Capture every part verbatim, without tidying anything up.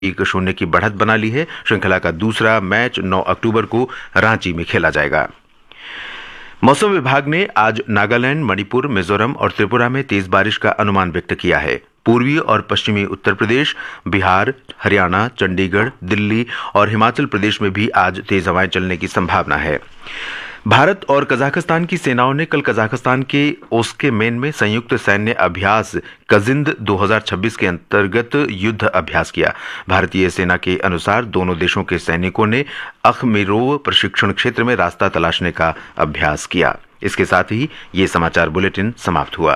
एक शून्य की बढ़त बना ली है। श्रृंखला का दूसरा मैच नौ अक्टूबर को रांची में खेला जाएगा। मौसम विभाग ने आज नागालैंड, मणिपुर, मिजोरम और त्रिपुरा में तेज बारिश का अनुमान व्यक्त किया है। पूर्वी और पश्चिमी उत्तर प्रदेश, बिहार, हरियाणा, चंडीगढ़, दिल्ली और हिमाचल प्रदेश में भी आज तेज हवाएं चलने की संभावना है। भारत और कजाकिस्तान की सेनाओं ने कल कजाकिस्तान के ओस्केमेन में संयुक्त सैन्य अभ्यास कजिंद दो हज़ार छब्बीस के अंतर्गत युद्ध अभ्यास किया। भारतीय सेना के अनुसार दोनों देशों के सैनिकों ने अखमीरोव प्रशिक्षण क्षेत्र में रास्ता तलाशने का अभ्यास किया। इसके साथ ही ये समाचार बुलेटिन समाप्त हुआ।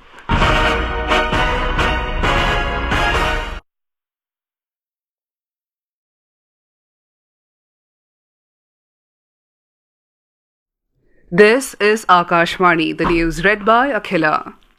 This is Akashvani, the news read by Akhila.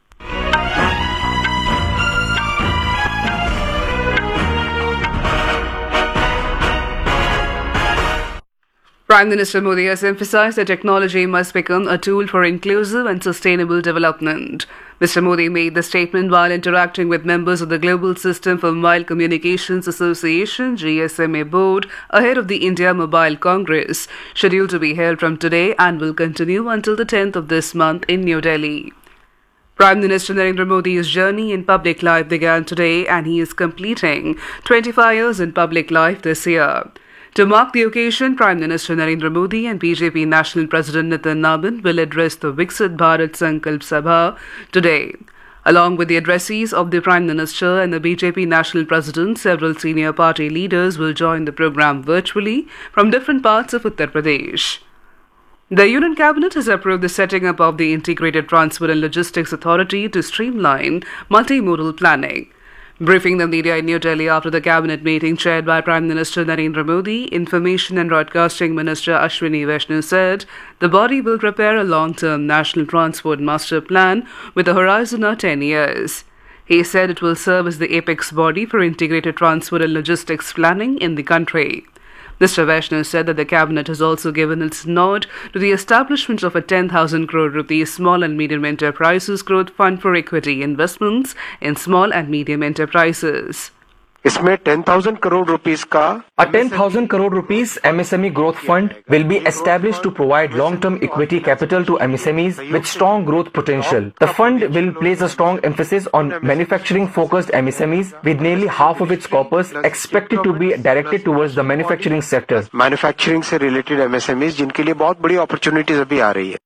Prime Minister Modi has emphasized that technology must become a tool for inclusive and sustainable development. Mister Modi made the statement while interacting with members of the Global System for Mobile Communications Association (G S M A) board ahead of the India Mobile Congress, scheduled to be held from today and will continue until the tenth of this month in New Delhi. Prime Minister Narendra Modi's journey in public life began today, and he is completing twenty-five years in public life this year. To mark the occasion, Prime Minister Narendra Modi and B J P National President Nitin Nabin will address the Viksit Bharat Sankalp Sabha today. Along with the addressees of the Prime Minister and the B J P National President, several senior party leaders will join the program virtually from different parts of Uttar Pradesh. The Union Cabinet has approved the setting up of the Integrated Transport and Logistics Authority to streamline multimodal planning. Briefing the media in New Delhi after the cabinet meeting chaired by Prime Minister Narendra Modi, Information and Broadcasting Minister Ashwini Vaishnaw said the body will prepare a long-term national transport master plan with a horizon of ten years. He said it will serve as the apex body for integrated transport and logistics planning in the country. Mister Vaishnaw said that the cabinet has also given its nod to the establishment of a ten thousand crore rupees Small and Medium Enterprises Growth Fund for equity investments in small and medium enterprises. इसमें ten thousand crore rupees का A ten thousand crore rupees M S M E growth fund will be established to provide long-term equity capital to M S M Es with strong growth potential. The fund will place a strong emphasis on manufacturing-focused M S M Es, with nearly half of its corpus expected to be directed towards the manufacturing sector. Manufacturing से related M S M Es जिनके लिए बहुत बड़ी opportunities अभी आ रही है.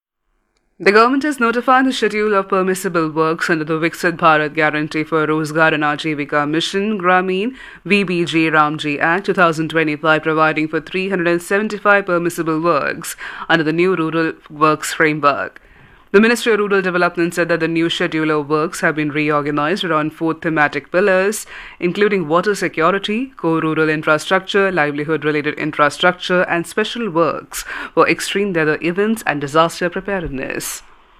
The government has notified the schedule of permissible works under the Viksit Bharat Guarantee for Rozgar and Ajivika Mission Grameen V B G Ramji Act twenty twenty-five, providing for three hundred seventy-five permissible works under the new Rural Works Framework. The Ministry of Rural Development said that the new schedule of works have been reorganized around four thematic pillars, including water security, core rural infrastructure, livelihood-related infrastructure, and special works for extreme weather events and disaster preparedness.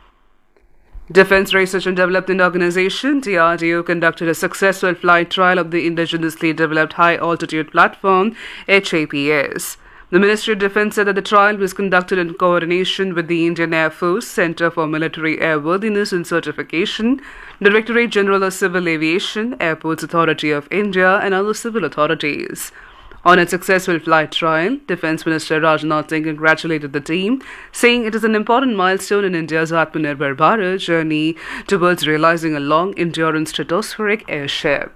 Defence Research and Development Organization (D R D O) conducted a successful flight trial of the indigenously developed high-altitude platform H A P S. The Ministry of Defence said that the trial was conducted in coordination with the Indian Air Force Centre for Military Airworthiness and Certification, Directorate General of Civil Aviation, Airports Authority of India, and other civil authorities. On its successful flight trial, Defence Minister Rajnath Singh congratulated the team, saying it is an important milestone in India's Atmanirbhar Bharat journey towards realising a long-endurance stratospheric airship.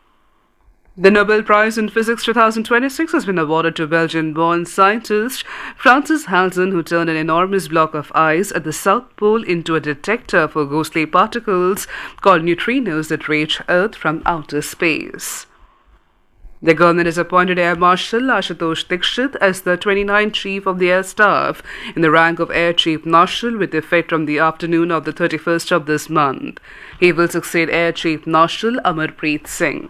The Nobel Prize in Physics twenty twenty-six has been awarded to Belgian-born scientist Francis Halzen, who turned an enormous block of ice at the South Pole into a detector for ghostly particles called neutrinos that reach Earth from outer space. The government has appointed Air Marshal Ashutosh Dikshit as the twenty-ninth Chief of the Air Staff in the rank of Air Chief Marshal with effect from the afternoon of the thirty-first of this month. He will succeed Air Chief Marshal Amarpreet Singh.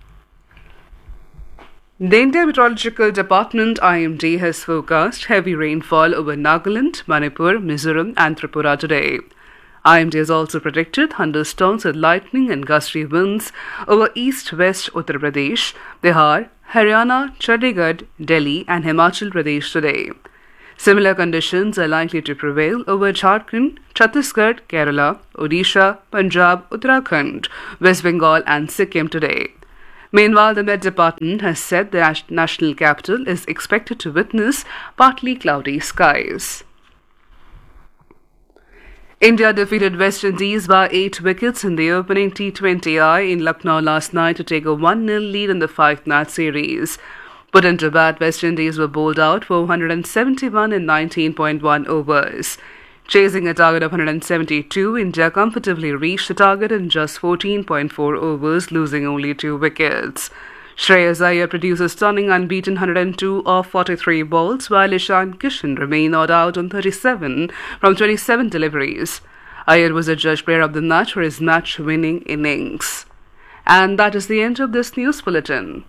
The India Meteorological Department I M D has forecast heavy rainfall over Nagaland, Manipur, Mizoram and Tripura today. I M D has also predicted thunderstorms with lightning and gusty winds over east-west Uttar Pradesh, Bihar, Haryana, Chandigarh, Delhi and Himachal Pradesh today. Similar conditions are likely to prevail over Jharkhand, Chhattisgarh, Kerala, Odisha, Punjab, Uttarakhand, West Bengal and Sikkim today. Meanwhile, the Met Department has said the nas- national capital is expected to witness partly cloudy skies. India defeated West Indies by eight wickets in the opening T twenty I in Lucknow last night to take a one nil lead in the five-match series. Put into bat, West Indies were bowled out for one hundred seventy-one in nineteen point one overs. Chasing a target of one hundred seventy-two, India comfortably reached the target in just fourteen point four overs, losing only two wickets. Shreyas Iyer produced a stunning unbeaten one hundred two off forty-three balls, while Ishan Kishan remained not out on thirty-seven from twenty-seven deliveries. Iyer was adjudged player of the match for his match-winning innings. And that is the end of this news bulletin.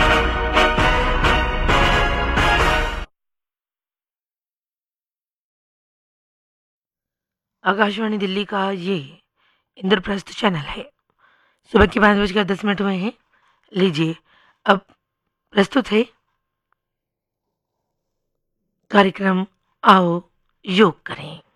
Akashvani Delhi का ये Indraprastha channel है। सुबह के पाँच बजकर दस minute हुए हैं। लीजिए अब प्रस्तुत है कार्यक्रम आओ योग करें।